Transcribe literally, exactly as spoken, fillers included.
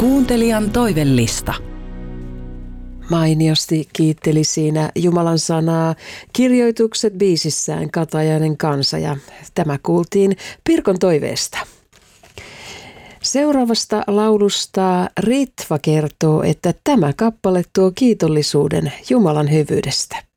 Kuuntelijan toivellista. Mainiosti kiitteli siinä Jumalan sanaa kirjoitukset biisissään Katajainen kansa, ja tämä kuultiin Pirkon toiveesta. Seuraavasta laulusta Ritva kertoo, että tämä kappale tuo kiitollisuuden Jumalan hyvyydestä.